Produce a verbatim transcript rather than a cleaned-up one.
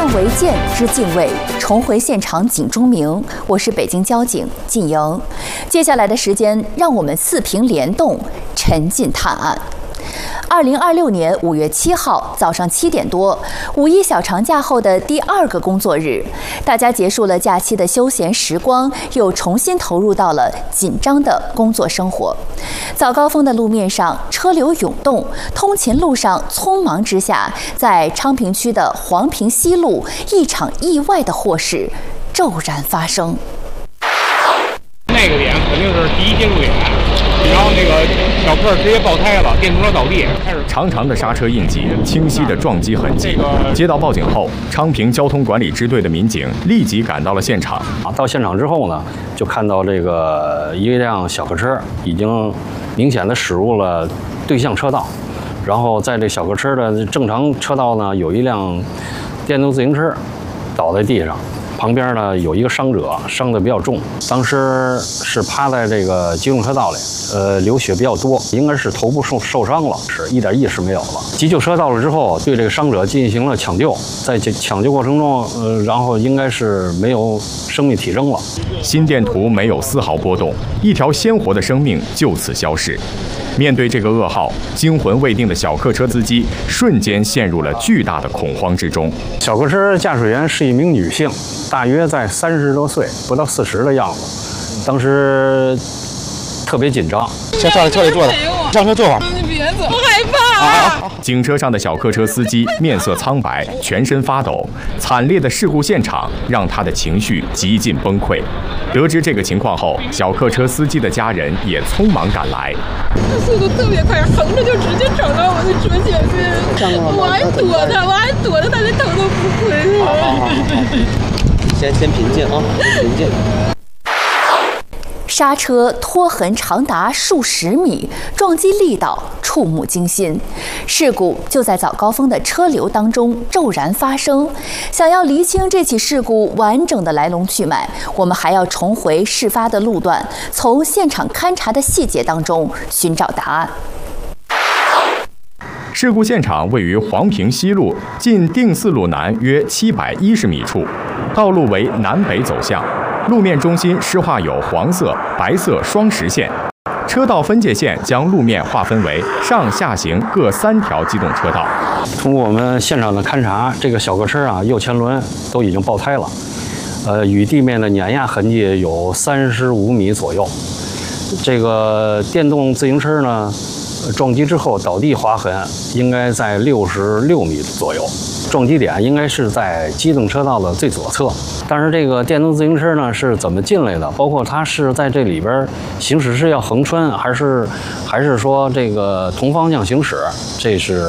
为鉴知敬畏，重回现场警钟鸣。我是北京交警靳莹。接下来的时间，让我们四屏联动，沉浸探案。二零二六年五月七号早上七点多，五一小长假后的第二个工作日，大家结束了假期的休闲时光，又重新投入到了紧张的工作生活。早高峰的路面上车流涌动，通勤路上匆忙之下，在昌平区的黄平西路，一场意外的祸事骤然发生。 那个点肯定是第一接触点。然后那个小客直接爆胎了，电动车倒地，开始长长的刹车印记，清晰的撞击痕迹。接到报警后，昌平交通管理支队的民警立即赶到了现场。 到现场之后呢，就看到这个一辆小客车已经明显的驶入了对向车道，然后在这小客车的正常车道呢，有一辆电动自行车倒在地上。旁边呢有一个伤者，伤得比较重，当时是趴在这个机动车道里，呃，流血比较多，应该是头部受受伤了，是一点意识没有了。急救车到了之后，对这个伤者进行了抢救，在抢救过程中，呃，然后应该是没有生命体征了。 心电图没有丝毫波动，一条鲜活的生命就此消逝。面对这个噩耗，惊魂未定的小客车司机瞬间陷入了巨大的恐慌之中。 小客车驾驶员是一名女性，大约在三十多岁，不到四十的样子。当时特别紧张。 先上车里坐着，上车坐会儿。 你别走，我害怕啊！ 警车上的小客车司机面色苍白，全身发抖。惨烈的事故现场让他的情绪极尽崩溃。得知这个情况后，小客车司机的家人也匆忙赶来。 他速度特别快，横着就直接撞到我的车前面，我还躲他，我还躲着他，连头都不回。 好好好，先先平静啊，平静。 刹车拖痕长达数十米，撞击力道触目惊心。事故就在早高峰的车流当中骤然发生。想要厘清这起事故完整的来龙去脉，我们还要重回事发的路段，从现场勘查的细节当中寻找答案。 事故现场位于黄平西路近定四路南约七百一十米处，道路为南北走向。路面中心施画有黄色、白色双实线，车道分界线将路面划分为上下行各三条机动车道。 通过我们现场的勘查，这个小客车啊右前轮都已经爆胎了，呃，与地面的碾压痕迹有三十五米左右。这个电动自行车呢，撞击之后倒地划痕应该在六十六米左右。撞击点应该是在机动车道的最左侧，但是这个电动自行车呢是怎么进来的？包括它是在这里边行驶是要横穿，还是还是说这个同方向行驶？这是